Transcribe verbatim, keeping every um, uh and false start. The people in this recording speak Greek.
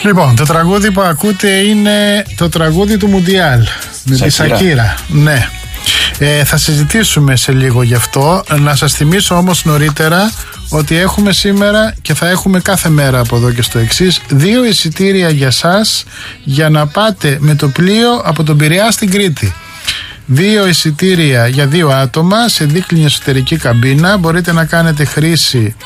Λοιπόν, το τραγούδι που ακούτε είναι το τραγούδι του Μουντιάλ με τη Σακύρα. Ναι. Ε, θα συζητήσουμε σε λίγο γι' αυτό. Να σας θυμίσω όμως νωρίτερα ότι έχουμε σήμερα και θα έχουμε κάθε μέρα από εδώ και στο εξής δύο εισιτήρια για σας για να πάτε με το πλοίο από τον Πειραιά στην Κρήτη. Δύο εισιτήρια για δύο άτομα σε δίκλινη εσωτερική καμπίνα. Μπορείτε να κάνετε χρήση